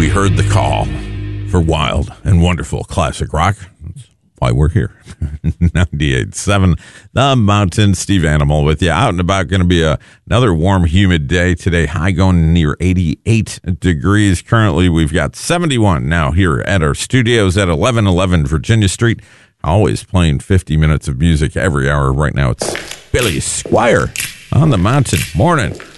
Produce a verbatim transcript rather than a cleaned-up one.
we heard the call for wild and wonderful classic rock. That's why we're here. ninety-eight point seven The Mountain. Steve Animal with you. Out and about. Going to be a, another warm, humid day today. High going near eighty-eight degrees. Currently, we've got seventy-one now here at our studios at eleven eleven Virginia Street. Always playing fifty minutes of music every hour. Right now, it's Billy Squier on the Mountain. Morning.